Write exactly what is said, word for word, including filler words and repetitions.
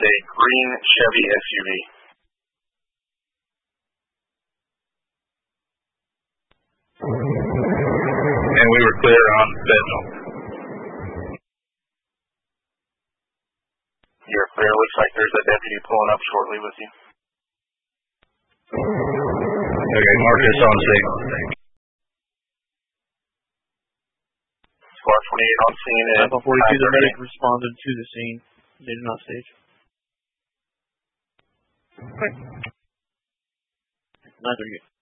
a green Chevy S U V. And we were clear on Fentanyl. You're clear. Looks like there's a deputy pulling up shortly with you. Okay, Marcus on scene. Squad twenty-eight on scene. Alpha forty-two, the medic responded to the scene. They did not stage. Okay. nine thirty-eight.